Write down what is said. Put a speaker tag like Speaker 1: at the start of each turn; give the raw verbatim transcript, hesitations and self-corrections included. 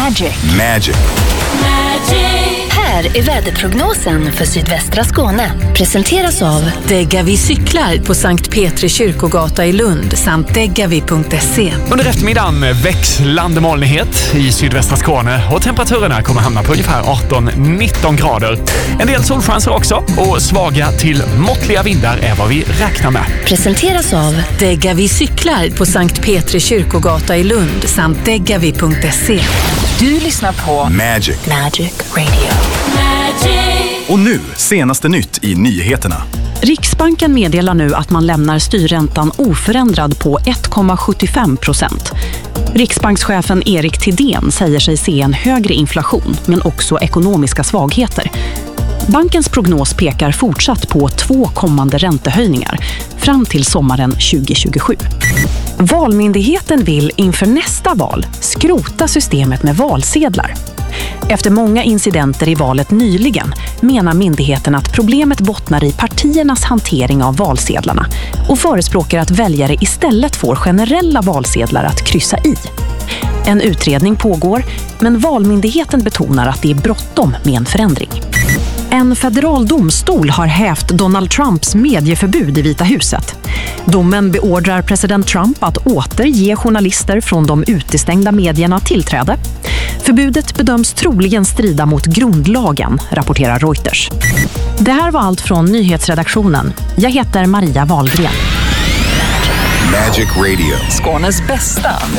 Speaker 1: Magic.
Speaker 2: Magic.
Speaker 1: Här är väderprognosen för sydvästra Skåne. Presenteras av
Speaker 3: Degavi cyklar på Sankt Petri kyrkogata i Lund samt degavi punkt se.
Speaker 4: Under eftermiddagen växlande molnighet i sydvästra Skåne och temperaturerna kommer hamna på ungefär arton nitton grader. En del solchanser också och svaga till måttliga vindar är vad vi räknar med.
Speaker 1: Presenteras av
Speaker 3: Degavi cyklar på Sankt Petri kyrkogata i Lund samt degavi punkt se.
Speaker 1: Du lyssnar på
Speaker 2: Magic.
Speaker 1: Magic Radio.
Speaker 5: Och nu, senaste nytt i nyheterna.
Speaker 6: Riksbanken meddelar nu att man lämnar styrräntan oförändrad på ett komma sjuttiofem procent. Riksbankschefen Erik Thedéen säger sig se en högre inflation men också ekonomiska svagheter. Bankens prognos pekar fortsatt på två kommande räntehöjningar fram till sommaren tjugohundratjugosju. Valmyndigheten vill inför nästa val skrota systemet med valsedlar. Efter många incidenter i valet nyligen menar myndigheten att problemet bottnar i partiernas hantering av valsedlarna och förespråkar att väljare istället får generella valsedlar att kryssa i. En utredning pågår, men Valmyndigheten betonar att det är bråttom med en förändring. En federal domstol har hävt Donald Trumps medieförbud i Vita huset. Domen beordrar president Trump att återge journalister från de utestängda medierna tillträde. Förbudet bedöms troligen strida mot grundlagen, rapporterar Reuters. Det här var allt från nyhetsredaktionen. Jag heter Maria Wahlgren.
Speaker 2: Magic Radio.
Speaker 1: Skånes bästa